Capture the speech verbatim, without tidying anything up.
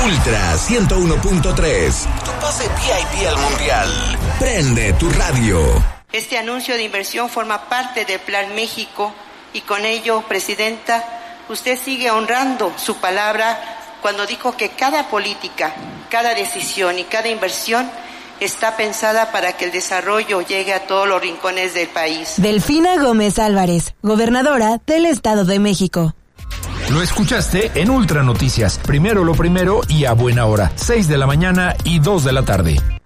Ultra ciento uno punto tres, tu pase V I P al Mundial. Prende tu radio. Este anuncio de inversión forma parte del Plan México y con ello, Presidenta, usted sigue honrando su palabra cuando dijo que cada política, cada decisión y cada inversión está pensada para que el desarrollo llegue a todos los rincones del país. Delfina Gómez Álvarez, gobernadora del Estado de México. Lo escuchaste en Ultra Noticias. Primero lo primero y a buena hora. seis de la mañana y dos de la tarde.